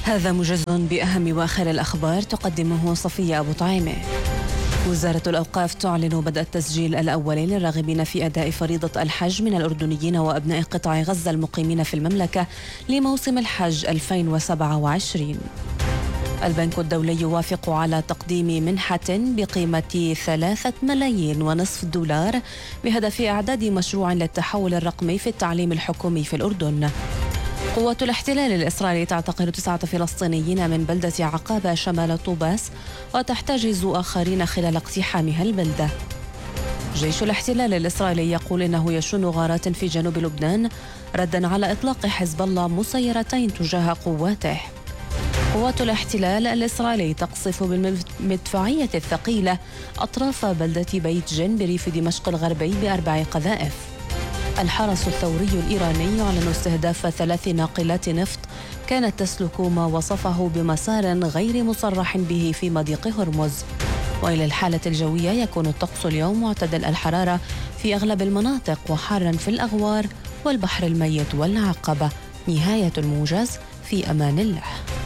هذا موجز بأهم وآخر الأخبار تقدمه صفية أبو طعيمة. وزارة الأوقاف تعلن بدء التسجيل الأولي للراغبين في أداء فريضة الحج من الأردنيين وأبناء قطاع غزة المقيمين في المملكة لموسم الحج 2027. البنك الدولي يوافق على تقديم منحة بقيمة 3.5 ملايين دولار بهدف إعداد مشروع للتحول الرقمي في التعليم الحكومي في الأردن. قوات الاحتلال الإسرائيلي تعتقل 9 فلسطينيين من بلدة عقابة شمال طوباس وتحتجز آخرين خلال اقتحامها البلدة. جيش الاحتلال الإسرائيلي يقول إنه يشن غارات في جنوب لبنان ردا على إطلاق حزب الله مسيرتين تجاه قواته. قوات الاحتلال الإسرائيلي تقصف بالمدفعية الثقيلة أطراف بلدة بيت جن بريف دمشق الغربي ب4 قذائف. الحرس الثوري الإيراني يعلن استهداف 3 ناقلات نفط كانت تسلك ما وصفه بمسار غير مصرح به في مضيق هرمز. وإلى الحالة الجوية، يكون الطقس اليوم معتدل الحرارة في أغلب المناطق وحارا في الأغوار والبحر الميت والعقبة. نهاية الموجز، في أمان الله.